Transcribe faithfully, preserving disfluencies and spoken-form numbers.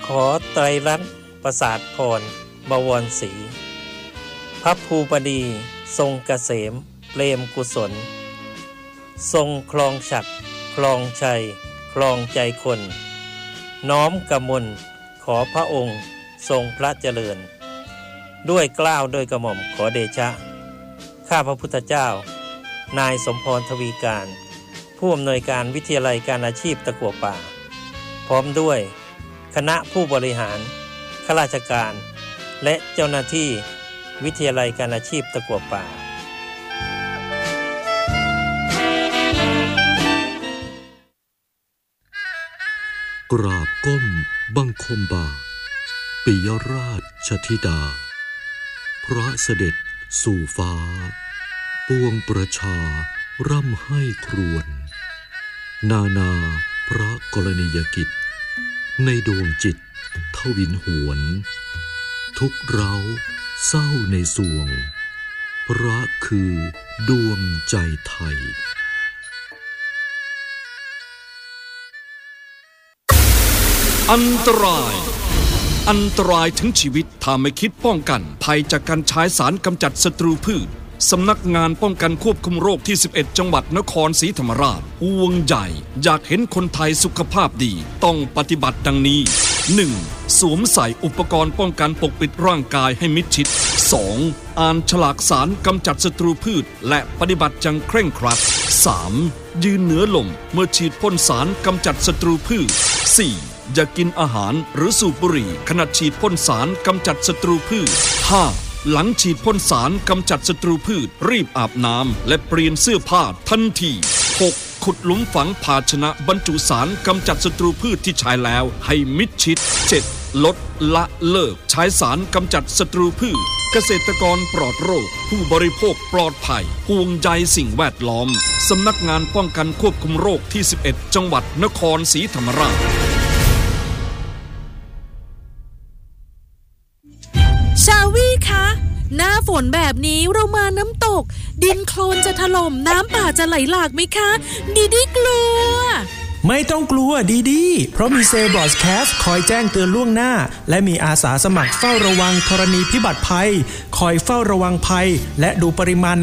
ขอไตรรัตน์ประสาทพรบวรศรีพระภูบดีทรงเกษมเปรมกุศลทรงครองฉัตรครองชัยครองใจคนน้อมกมลขอพระองค์ทรงพระเจริญด้วยเกล้าด้วยกระหม่อมขอเดชะข้าพระพุทธเจ้านายสมพรทวีการผู้อำนวยการวิทยาลัยการอาชีพตะกั่วป่าพร้อมด้วยคณะผู้บริหารข้าราชการและเจ้าหน้าที่วิทยาลัยการอาชีพตะกั่วป่ากราบก้มบังคมบาทปิยราชธิดาพระเสด็จสู่ฟ้าปวงประชาร่ำให้ครวญนานาพระกรณียกิจในดวงจิตทวินหวนทุกเร้าเศร้าในสวงพระคือดวงใจไทยอันตรายอันตรายถึงชีวิตถ้าไม่คิดป้องกันภัยจากการใช้สารกำจัดศัตรูพืชสำนักงานป้องกันควบคุมโรคที่สิบเอ็ดจังหวัดนครศรีธรรมราชห่วงใหญ่อยากเห็นคนไทยสุขภาพดีต้องปฏิบัติดังนี้ หนึ่ง. สวมใส่อุปกรณ์ป้องกันปกปิดร่างกายให้มิดชิด สอง. อ่านฉลากสารกำจัดศัตรูพืชและปฏิบัติอย่างเคร่งครัด สาม. ยืนเหนือลมเมื่อฉีดพ่นสารกำจัดศัตรูพืช สี่. อย่ากินอาหารหรือสูบบุหรี่ขณะฉีดพ่นสารกำจัดศัตรูพืช ห้า. หลังฉีดพ่นสารกำจัดศัตรูพืชรีบอาบน้ำและเปลี่ยนเสื้อผ้าทันที หก. ขุดหลุมฝังภาชนะบรรจุสารกำจัดศัตรูพืชที่ใช้แล้วให้มิดชิด เจ็ด. ลดละเลิกใช้สารกำจัดศัตรูพืชเกษตรกรปลอดโรคผู้บริโภคปลอดภัยห่วงใยสิ่งแวดล้อมสำนักงานป้องกันควบคุมโรคที่สิบเอ็ดจังหวัดนครศรีธรรมราชชาวี่คะหน้าฝนแบบนี้เรามาน้ำตกดินโคลนจะถล่มน้ำป่าจะไหลหลากไหมคะดีดีกลัวไม่ต้องกลัวดีดีเพราะมีเซลล์บรอดแคสต์คอยแจ้งเตือนล่วงหน้าและมีอาสาสมัครเฝ้าระวังธรณีพิบัติภัยคอยเฝ้าระวังภัยและดูปริมาณ